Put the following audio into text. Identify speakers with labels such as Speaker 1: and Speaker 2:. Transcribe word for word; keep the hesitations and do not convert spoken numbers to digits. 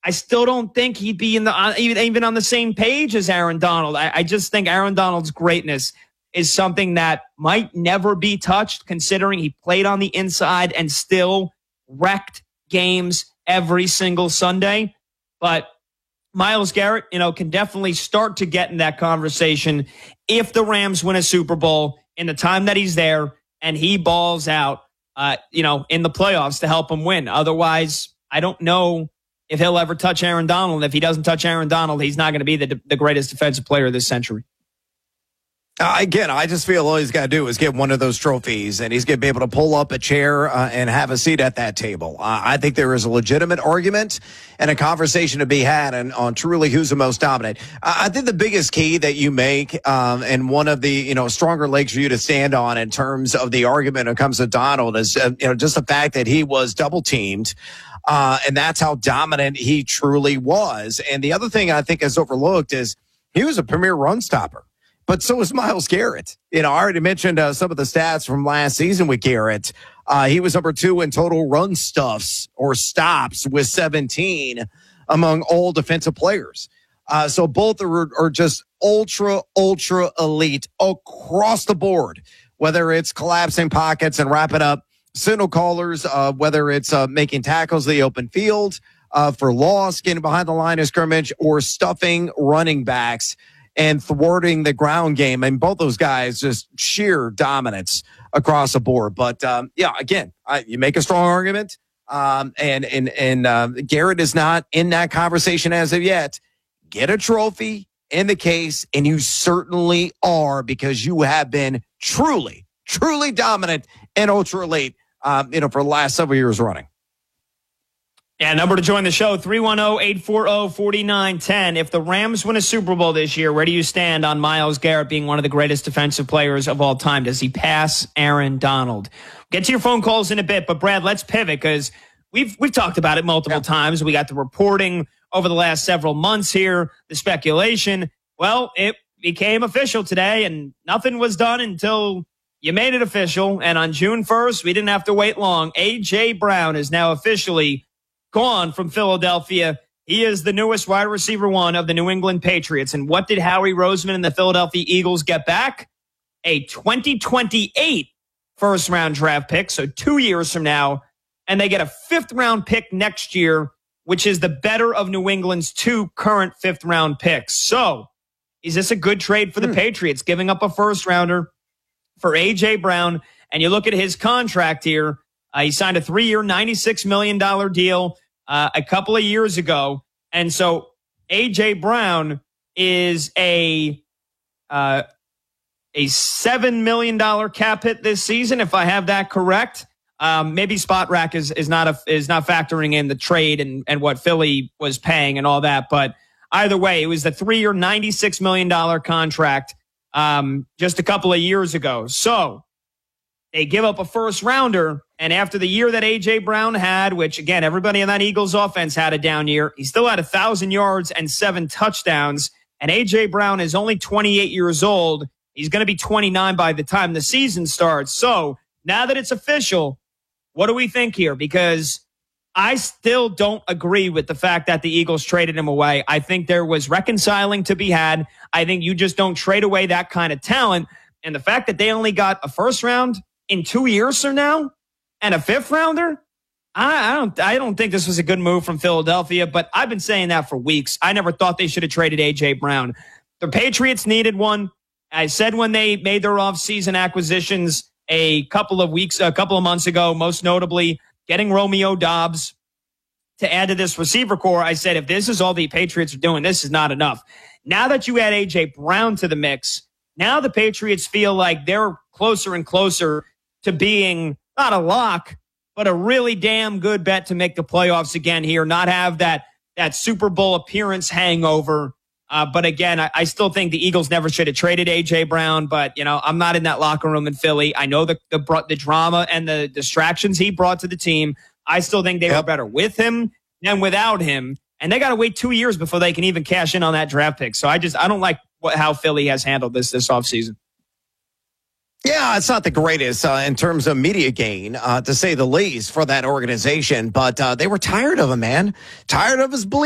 Speaker 1: I still don't think he'd be in the uh, even, even on the same page as Aaron Donald. I, I just think Aaron Donald's greatness is something that might never be touched, considering he played on the inside and still wrecked games every single Sunday. But Myles Garrett, you know, can definitely start to get in that conversation if the Rams win a Super Bowl in the time that he's there and he balls out, uh, you know, in the playoffs to help him win. Otherwise, I don't know if he'll ever touch Aaron Donald. If he doesn't touch Aaron Donald, he's not going to be the, the greatest defensive player of this century.
Speaker 2: Uh, again, I just feel all he's got to do is get one of those trophies, and he's going to be able to pull up a chair uh, and have a seat at that table. Uh, I think there is a legitimate argument and a conversation to be had on, on truly who's the most dominant. Uh, I think the biggest key that you make, um, and one of the you know stronger legs for you to stand on in terms of the argument when it comes to Donald is uh, you know just the fact that he was double teamed. Uh, and that's how dominant he truly was. And the other thing I think is overlooked is he was a premier run stopper. But so is Myles Garrett. You know, I already mentioned uh, some of the stats from last season with Garrett. Uh, he was number two in total run stuffs or stops with seventeen among all defensive players. Uh, so both are, are just ultra, ultra elite across the board, whether it's collapsing pockets and wrapping up signal callers, uh, whether it's uh, making tackles in the open field uh, for loss, getting behind the line of scrimmage, or stuffing running backs and thwarting the ground game. And both those guys, just sheer dominance across the board. But, um, yeah, again, I, you make a strong argument. Um, and and, and uh, Garrett is not in that conversation as of yet. Get a trophy in the case, and you certainly are, because you have been truly, truly dominant and ultra elite, um, you know, for the last several years running.
Speaker 1: Yeah, number to join the show, three one zero, eight four zero, four nine one zero. If the Rams win a Super Bowl this year, where do you stand on Myles Garrett being one of the greatest defensive players of all time? Does he pass Aaron Donald? Get to your phone calls in a bit, but Brad, let's pivot, because we've we've talked about it multiple yeah. times. We got the reporting over the last several months here, the speculation. Well, it became official today, and nothing was done until you made it official. And on June first, we didn't have to wait long. A J. Brown is now officially gone from Philadelphia. He is the newest wide receiver one of the New England Patriots. And what did Howie Roseman and the Philadelphia Eagles get back? A twenty twenty-eight first round draft pick. So two years from now. And they get a fifth round pick next year, which is the better of New England's two current fifth round picks. So is this a good trade for the hmm. Patriots, giving up a first rounder for A J. Brown? And you look at his contract here. Uh, he signed a three-year, ninety-six million dollars deal uh, a couple of years ago. And so A J. Brown is a uh, a seven million dollars cap hit this season, if I have that correct. Um, maybe Spot Rack is, is not a, is not factoring in the trade and, and what Philly was paying and all that. But either way, it was the three-year, ninety-six million dollars contract um, just a couple of years ago. So they give up a first rounder. And after the year that A J. Brown had, which, again, everybody in that Eagles offense had a down year, he still had one thousand yards and seven touchdowns. And A J. Brown is only twenty-eight years old. He's going to be twenty-nine by the time the season starts. So now that it's official, what do we think here? Because I still don't agree with the fact that the Eagles traded him away. I think there was reconciling to be had. I think you just don't trade away that kind of talent. And the fact that they only got a first round in two years from now, and a fifth rounder? I, I don't I don't think this was a good move from Philadelphia, but I've been saying that for weeks. I never thought they should have traded A J. Brown. The Patriots needed one. I said when they made their offseason acquisitions a couple of weeks, a couple of months ago, most notably getting Romeo Doubs to add to this receiver core, I said, if this is all the Patriots are doing, this is not enough. Now that you add A J. Brown to the mix, now the Patriots feel like they're closer and closer to being not a lock, but a really damn good bet to make the playoffs again here, not have that that Super Bowl appearance hangover. Uh, but again, I, I still think the Eagles never should have traded A J. Brown, but, you know, I'm not in that locker room in Philly. I know the the, the drama and the distractions he brought to the team. I still think they yep. were better with him than without him. And they got to wait two years before they can even cash in on that draft pick. So I just I don't like what, how Philly has handled this this offseason.
Speaker 2: Yeah, it's not the greatest uh, in terms of media gain, uh, to say the least, for that organization. But uh, they were tired of him, man. Tired of his bleeding.